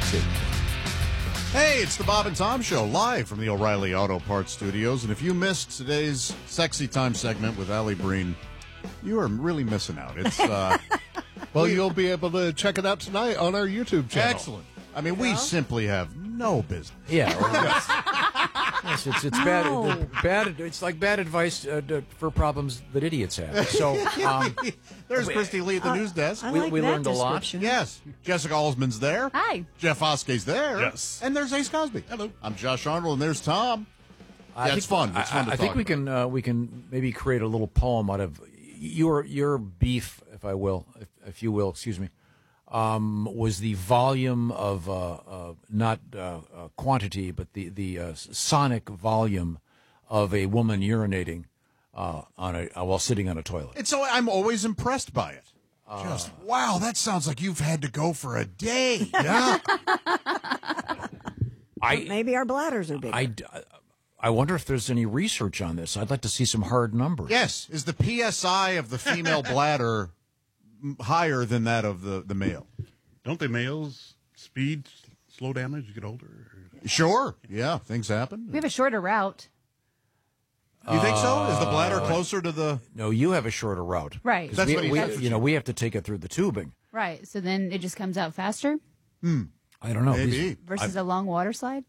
see. Hey, it's the Bob and Tom Show, live from the O'Reilly Auto Parts Studios. And if you missed today's Sexy Time segment with Allie Breen, you are really missing out. It's well, you'll be able to check it out tonight on our YouTube channel. Excellent. I mean, we simply have no business. Yeah. Yes, it's bad. It's like bad advice for problems that idiots have. So there's Christy Lee at the news desk. I like we that learned a lot. description. Yes. Jessica Alsman's there. Hi. Jeff Oskey's there. Yes. And there's Ace Cosby. Hello. I'm Josh Arnold, and there's Tom. It's fun. It's fun to I think talk about. we can maybe create a little poem out of your beef, if you will, excuse me. Was the volume of not quantity, but the sonic volume of a woman urinating while sitting on a toilet. I'm always impressed by it. Just wow, that sounds like you've had to go for a day. Yeah. Maybe our bladders are big. I wonder if there's any research on this. I'd like to see some hard numbers. Yes. Is the PSI of the female bladder higher than that of the male? Don't they males speed slow down as you get older? Sure. Yeah, things happen. We have a shorter route. You think so? Is the bladder closer to the? No, you have a shorter route. Right. That's what he said. We have to take it through the tubing. Right. So then it just comes out faster I don't know. Maybe. versus a long water slide?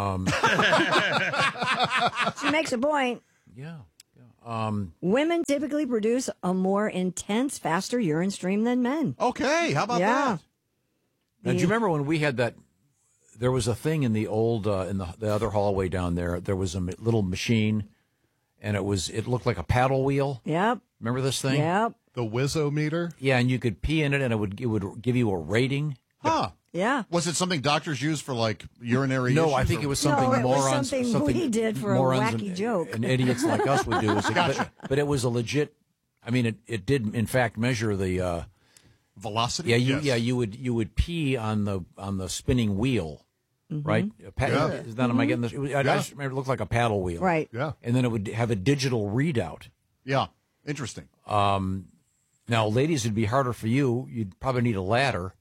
She makes a point. Yeah. Women typically produce a more intense, faster urine stream than men. Okay. How about Yeah. that? Now, do you remember when we had that? There was a thing in the old in the other hallway down there. There was a little machine, and it looked like a paddle wheel. Yep. Remember this thing? Yep. The Wizzometer? Yeah, and you could pee in it, and it would give you a rating. Huh. Yeah. Was it something doctors use for like urinary? No, issues, I think or- it was something No, it was morons. something we did for a morons wacky joke. and idiots like us would do. But it was a legit. I mean, it did in fact measure the velocity. Yeah, Yes. you would pee on the spinning wheel, right? Yeah. Is that am I getting this? I just remember it looked like a paddle wheel, Right. Yeah. And then it would have a digital readout. Yeah. Interesting. Now, ladies, it'd be harder for you. You'd probably need a ladder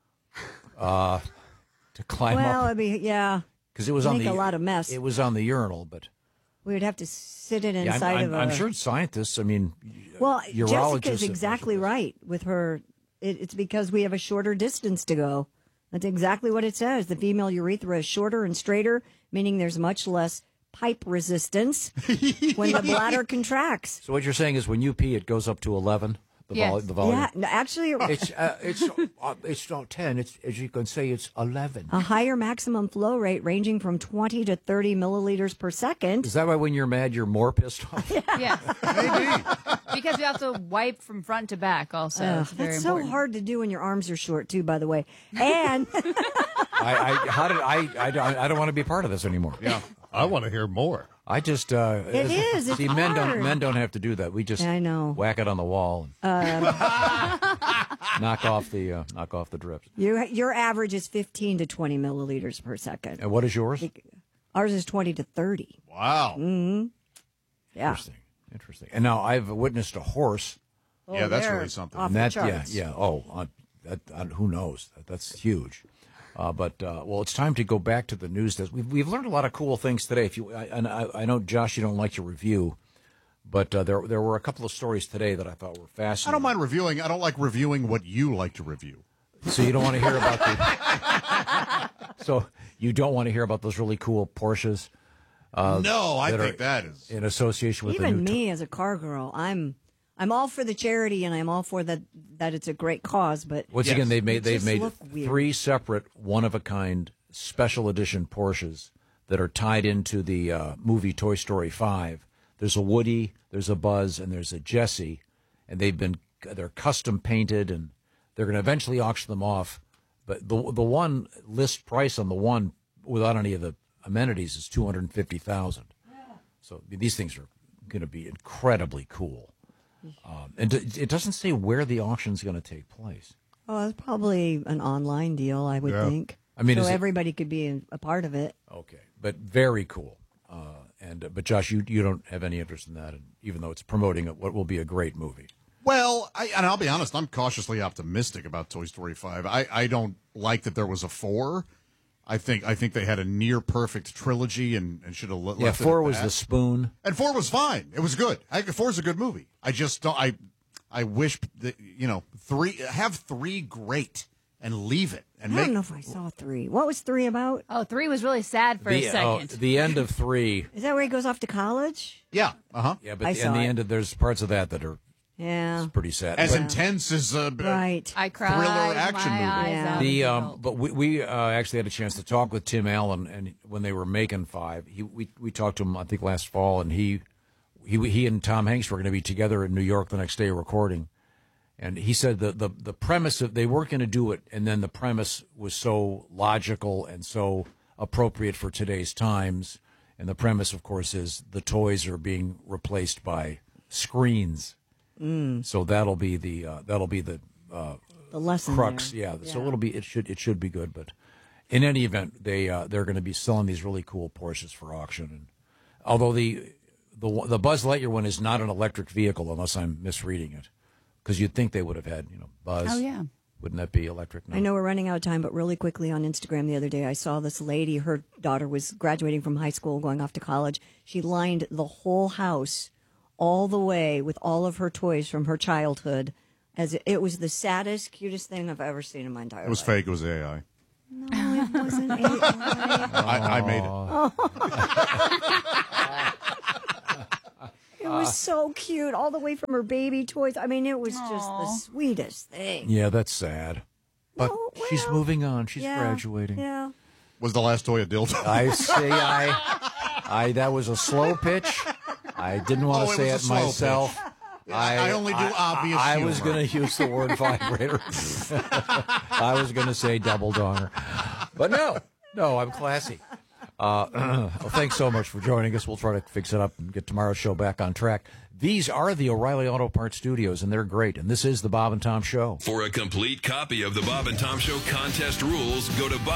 to climb Well, up it'd be, yeah. because it was make on the a lot of mess. It was on the urinal, but We would have to sit it yeah, inside of a... I'm sure scientists. I mean, Well, urologists. Jessica's exactly right with her. It's because we have a shorter distance to go. That's exactly what it says. The female urethra is shorter and straighter, meaning there's much less pipe resistance when the bladder contracts. So what you're saying is when you pee, it goes up to 11. Yes. The volume. Yeah, no, actually, It's not 10. It's, as you can say, it's 11. a higher maximum flow rate ranging from 20 to 30 milliliters per second. Is that why when you're mad, you're more pissed off? Yeah. Maybe. Because we have to wipe from front to back also. It's very That's important. so hard to do when your arms are short, too, by the way. And I don't want to be a part of this anymore. Yeah. I want to hear more. I just It is. It's see hard. men don't have to do that. We just I know. whack it on the wall and knock off the drips. your average is 15 to 20 milliliters per second. And what is yours? Ours is 20 to 30. Wow. Yeah. Interesting. And now I've witnessed a horse. Yeah, that's they're really something. Off And the that charts. yeah. Oh, who knows? That's huge. But it's time to go back to the news desk. We've learned a lot of cool things today. I know, Josh, you don't like to review, but there were a couple of stories today that I thought were fascinating. I don't mind reviewing. I don't like reviewing what you like to review. So you don't want to hear about So you don't want to hear about those really cool Porsches? No, I that think are that is. in association with the Even new. me as a car girl, I'm all for the charity and I'm all for that it's a great cause, but Once Yes. again, they've just made look weird. 3 separate one-of-a-kind special edition Porsches that are tied into the movie Toy Story 5. There's a Woody, there's a Buzz, and there's a Jessie, and they're custom painted, and they're going to eventually auction them off. But the one list price on the one without any of the amenities is $250,000. So these things are going to be incredibly cool. And it doesn't say where the auction's going to take place. oh, it's probably an online deal, I would Yeah. think. I mean, so is it- everybody could be a part of it. Okay, but very cool. But Josh, you don't have any interest in that, and even though it's promoting what will be a great movie. Well, and I'll be honest, I'm cautiously optimistic about Toy Story 5. I don't like that there was a 4. I think they had a near perfect trilogy and should have left. Yeah, it 4 at was that. the spoon. And 4 was fine. It was good. 4's a good movie. I just don't. I wish that 3 great and leave it and I make. don't know if I saw 3. What was 3 about? Oh, 3 was really sad for a second. The end of 3. Is that where he goes off to college? Yeah. Yeah, but I in saw the it. end, there's parts of that are Yeah. pretty sad. As But intense as Right. I cried thriller action my movie. eyes Yeah. out The as a result. but we actually had a chance to talk with Tim Allen, and when they were making 5, we talked to him I think last fall, and he and Tom Hanks were going to be together in New York the next day recording, and he said the premise of they weren't going to do it, and then the premise was so logical and so appropriate for today's times, and the premise, of course, is the toys are being replaced by screens. So that'll be the The lesson crux. there. Yeah. So it should be good. But in any event, they're going to be selling these really cool Porsches for auction. And although the Buzz Lightyear one is not an electric vehicle, unless I'm misreading it, because you'd think they would have had Buzz. Oh, yeah. Wouldn't that be electric? No. I know we're running out of time, but really quickly on Instagram the other day, I saw this lady. Her daughter was graduating from high school, going off to college. She lined the whole house all the way with all of her toys from her childhood. As it was the saddest, cutest thing I've ever seen in my entire life. It was fake. It was AI. No, it wasn't AI. I made it. It was so cute, all the way from her baby toys. I mean, it was just the sweetest thing. Yeah, that's sad. But Oh, she's well, moving on. She's yeah, graduating. Yeah. Was the last toy a dildo? I say I that was a slow pitch. I didn't want Oh, to it say was it a slow myself. I only do obvious I was humor. going to use the word vibrator. I was going to say double donger. But no, I'm classy. Well, thanks so much for joining us. We'll try to fix it up and get tomorrow's show back on track. These are the O'Reilly Auto Parts Studios, and they're great. And this is the Bob and Tom Show. For a complete copy of the Bob and Tom Show contest rules, go to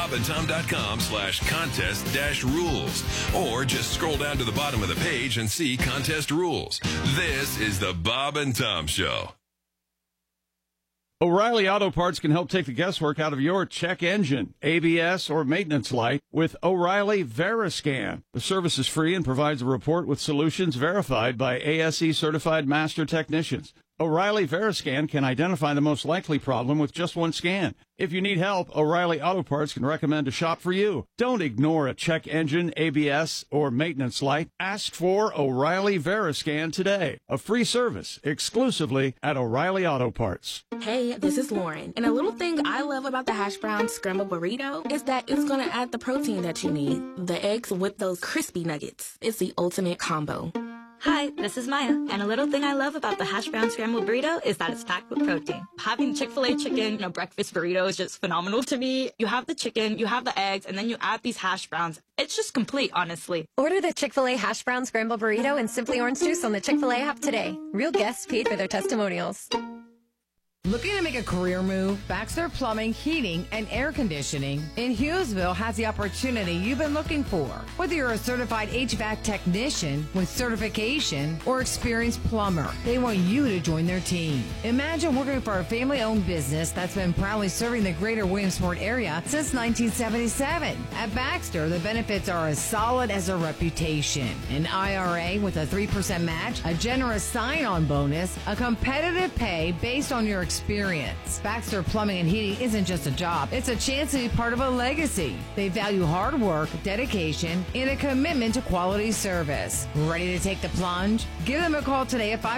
bobandtom.com/contest-rules. Or just scroll down to the bottom of the page and see contest rules. This is the Bob and Tom Show. O'Reilly Auto Parts can help take the guesswork out of your check engine, ABS, or maintenance light with O'Reilly Veriscan. The service is free and provides a report with solutions verified by ASE certified master technicians. O'Reilly Veriscan can identify the most likely problem with just one scan. If you need help, O'Reilly Auto Parts can recommend a shop for you. Don't ignore a check engine, ABS, or maintenance light. Ask for O'Reilly Veriscan today. A free service exclusively at O'Reilly Auto Parts. Hey, this is Lauren. And a little thing I love about the hash brown scrambled burrito is that it's going to add the protein that you need. The eggs with those crispy nuggets. It's the ultimate combo. Hi, this is Maya, and a little thing I love about the hash brown scrambled burrito is that it's packed with protein. Having Chick-fil-A chicken in a breakfast burrito is just phenomenal to me. You have the chicken, you have the eggs, and then you add these hash browns. It's just complete, honestly. Order the Chick-fil-A hash brown scrambled burrito and Simply Orange Juice on the Chick-fil-A app today. Real guests paid for their testimonials. Looking to make a career move? Baxter Plumbing, Heating, and Air Conditioning in Hughesville has the opportunity you've been looking for. Whether you're a certified HVAC technician with certification or experienced plumber, they want you to join their team. Imagine working for a family-owned business that's been proudly serving the greater Williamsport area since 1977. At Baxter, the benefits are as solid as a reputation. An IRA with a 3% match, a generous sign-on bonus, a competitive pay based on your experience. Baxter Plumbing and Heating isn't just a job, it's a chance to be part of a legacy. They value hard work, dedication, and a commitment to quality service. Ready to take the plunge? Give them a call today at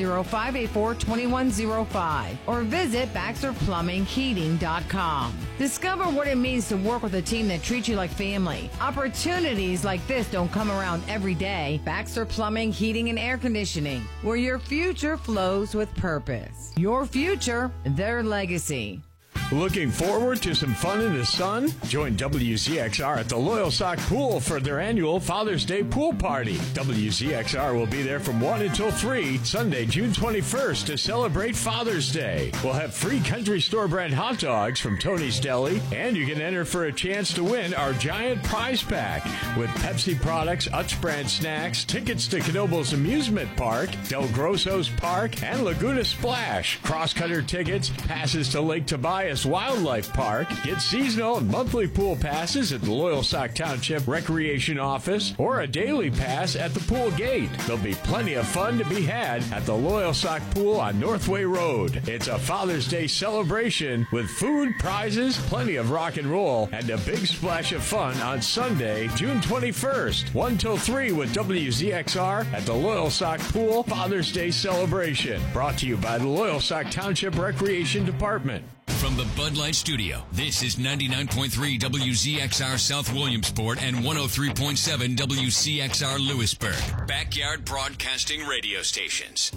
570-584-2105 or visit BaxterPlumbingHeating.com. Discover what it means to work with a team that treats you like family. Opportunities like this don't come around every day. Baxter Plumbing, Heating, and Air Conditioning, where your future flows with purpose. Your future, their legacy. Looking forward to some fun in the sun? Join WCXR at the Loyal Sock Pool for their annual Father's Day pool party. WCXR will be there from 1 until 3, Sunday, June 21st, to celebrate Father's Day. We'll have free country store brand hot dogs from Tony's Deli, and you can enter for a chance to win our giant prize pack with Pepsi products, Utz brand snacks, tickets to Knoebels Amusement Park, Del Grosso's Park, and Laguna Splash, cross-country tickets, passes to Lake Tobias Forest Wildlife Park. Get seasonal and monthly pool passes at the Loyalsock Township Recreation Office or a daily pass at the pool gate. There'll be plenty of fun to be had at the Loyalsock Pool on Northway Road. It's a Father's Day celebration with food, prizes, plenty of rock and roll, and a big splash of fun on Sunday, June 21st, 1 till 3 with WZXR at the Loyalsock Pool Father's Day celebration. Brought to you by the Loyalsock Township Recreation Department. From the Bud Light Studio, this is 99.3 WZXR South Williamsport and 103.7 WCXR Lewisburg. Backyard Broadcasting Radio Stations.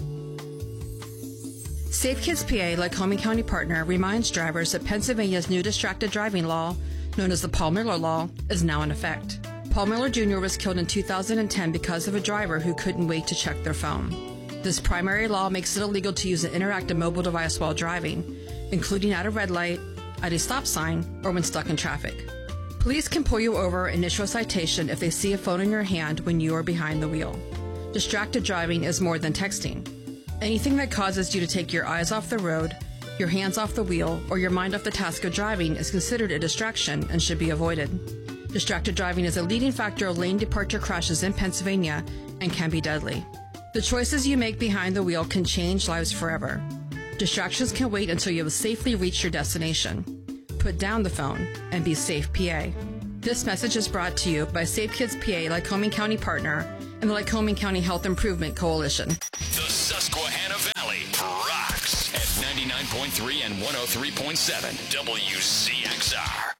Safe Kids PA, Lycoming County partner, reminds drivers that Pennsylvania's new distracted driving law, known as the Paul Miller Law, is now in effect. Paul Miller Jr. was killed in 2010 because of a driver who couldn't wait to check their phone. This primary law makes it illegal to use an interactive mobile device while driving, including at a red light, at a stop sign, or when stuck in traffic. Police can pull you over and issue a citation if they see a phone in your hand when you are behind the wheel. Distracted driving is more than texting. Anything that causes you to take your eyes off the road, your hands off the wheel, or your mind off the task of driving is considered a distraction and should be avoided. Distracted driving is a leading factor of lane departure crashes in Pennsylvania and can be deadly. The choices you make behind the wheel can change lives forever. Distractions can wait until you have safely reached your destination. Put down the phone and be safe, PA. This message is brought to you by Safe Kids PA, Lycoming County partner, and the Lycoming County Health Improvement Coalition. The Susquehanna Valley rocks at 99.3 and 103.7 WCXR.